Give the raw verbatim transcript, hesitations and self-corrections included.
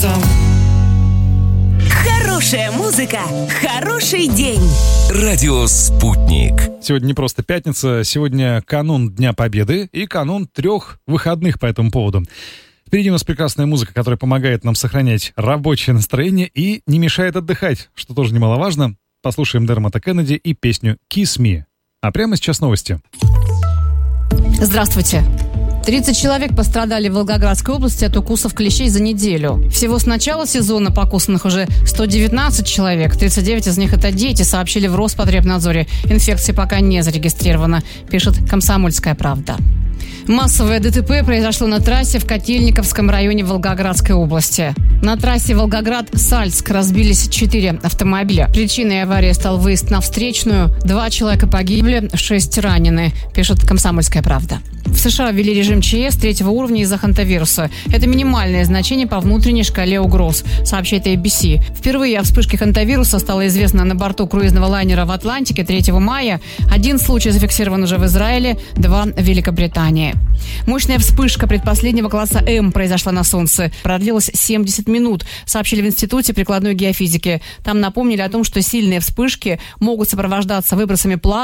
сердцем. Хорошая музыка, хороший день. Радио «Спутник». Сегодня не просто пятница, сегодня канун Дня Победы и канун трех выходных по этому поводу. Впереди у нас прекрасная музыка, которая помогает нам сохранять рабочее настроение и не мешает отдыхать, что тоже немаловажно. Послушаем Дермота Кеннеди и песню «Kiss Me». А прямо сейчас новости. Здравствуйте. тридцать человек пострадали в Волгоградской области от укусов клещей за неделю. Всего с начала сезона покусанных уже сто девятнадцать человек. тридцать девять из них это дети, сообщили в Роспотребнадзоре. Инфекция пока не зарегистрирована, пишет «Комсомольская правда». Массовое ДТП произошло на трассе в Котельниковском районе Волгоградской области. На трассе Волгоград-Сальск разбились четыре автомобиля. Причиной аварии стал выезд на встречную. Два человека погибли, шесть ранены, пишет «Комсомольская правда». В США ввели режим ЧС третьего уровня из-за хантавируса. Это минимальное значение по внутренней шкале угроз, сообщает эй би си. Впервые о вспышке хантавируса стало известно на борту круизного лайнера в Атлантике третьего мая. Один случай зафиксирован уже в Израиле, два в Великобритании. Мощная вспышка предпоследнего класса М произошла на Солнце. Продлилась семьдесят минут, сообщили в Институте прикладной геофизики. Там напомнили о том, что сильные вспышки могут сопровождаться выбросами плазмы,